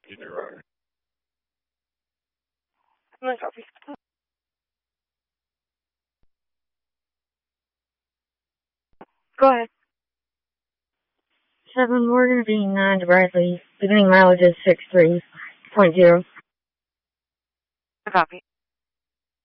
I'm gonna copy. Go ahead. 7 Morgan being 9 to Bradley. Beginning mileage is 63.0. Copy.